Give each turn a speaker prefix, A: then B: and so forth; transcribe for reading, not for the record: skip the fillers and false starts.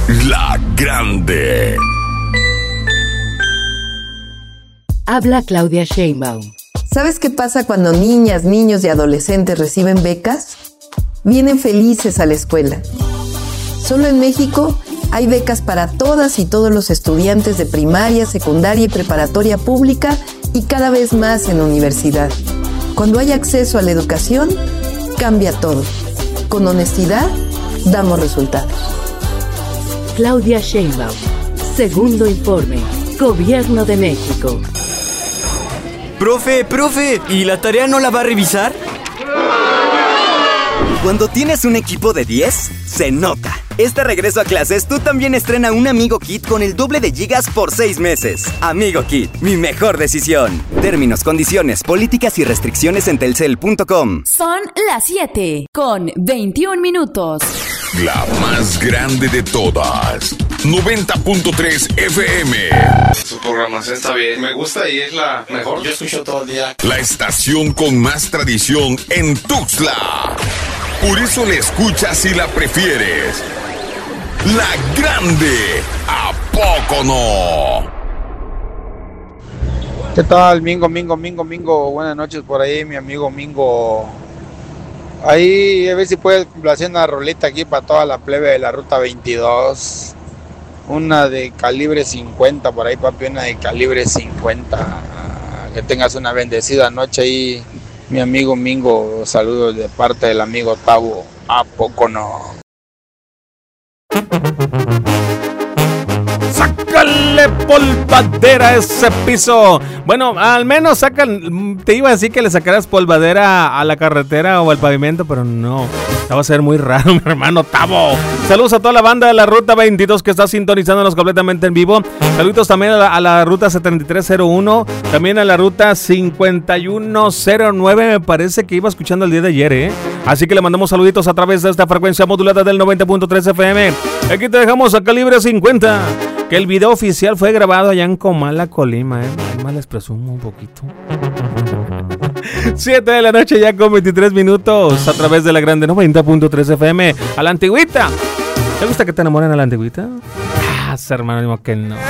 A: La Grande.
B: Habla Claudia Sheinbaum.
C: ¿Sabes qué pasa cuando niñas, niños y adolescentes reciben becas? Vienen felices a la escuela. Solo en México hay becas para todas y todos los estudiantes de primaria, secundaria y preparatoria pública y cada vez más en universidad. Cuando hay acceso a la educación, cambia todo. Con honestidad, damos resultados.
B: Claudia Sheinbaum. Segundo informe. Gobierno de México.
D: Profe, ¿y la tarea no la va a revisar? Cuando tienes un equipo de 10, se nota. Este regreso a clases, tú también estrena un Amigo Kit con el doble de gigas por 6 meses. Amigo Kit, mi mejor decisión. Términos, condiciones, políticas y restricciones en telcel.com.
E: Son las 7 con 21 minutos.
A: La más grande de todas. 90.3 FM.
F: Su programación está bien. Me gusta y es la mejor. Yo escucho todo el día.
A: La estación con más tradición en Tuxtla. Por eso la escuchas y la prefieres. La Grande. ¿A poco no?
G: ¿Qué tal? Mingo? Buenas noches por ahí, mi amigo Mingo. Ahí, a ver si puedes complacer una rolita aquí para toda la plebe de la Ruta 22. Una de calibre 50 por ahí, papi, una de calibre 50. Que tengas una bendecida noche ahí, mi amigo Mingo. Saludos de parte del amigo Tavo. ¿A poco no?
H: ¡Sácale polvadera a ese piso! Bueno, al menos te iba a decir que le sacaras polvadera a la carretera o al pavimento, pero no. Va a ser muy raro, mi hermano Tavo. Saludos a toda la banda de la Ruta 22 que está sintonizándonos completamente en vivo. Saludos también a la Ruta 7301, también a la Ruta 5109, me parece que iba escuchando el día de ayer, ¿eh? Así que le mandamos saluditos a través de esta frecuencia modulada del 90.3 FM. Aquí te dejamos a calibre 50, que el video oficial fue grabado allá en Comala, Colima, ¿eh? Más les presumo un poquito. 7 de la noche ya con 23 minutos a través de la Grande 90.3 FM. A la antigüita. ¿Te gusta que te enamoren a la antigüita? Hermano, digo que no.